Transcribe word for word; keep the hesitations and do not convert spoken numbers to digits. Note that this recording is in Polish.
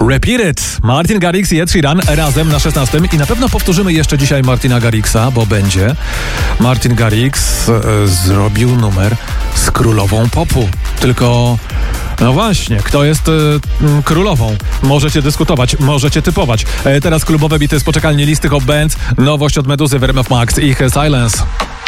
Repeat It. Martin Garrix i Ed Sheeran razem na szesnastym i na pewno powtórzymy jeszcze dzisiaj Martina Garrixa, bo będzie. Martin Garrix e, zrobił numer z królową popu. Tylko, no właśnie, kto jest e, m, królową? Możecie dyskutować, możecie typować. E, teraz klubowe bity z poczekalni listy Hop Band, nowość od Meduzy w R M F Max i ich Silence.